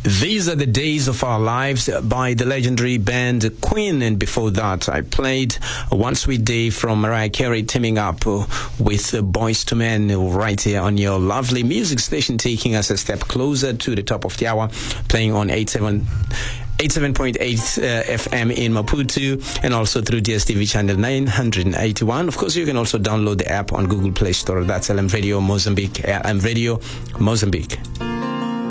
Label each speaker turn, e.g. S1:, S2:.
S1: These Are the Days of Our Lives by the legendary band Queen, and before that I played One Sweet Day from Mariah Carey teaming up with Boyz II Men right here on your lovely music station, taking us a step closer to the top of the hour, playing on 87.8 FM in Maputo and also through DSTV channel 981. Of course, you can also download the app on Google Play Store. That's LM Radio Mozambique, LM Radio Mozambique.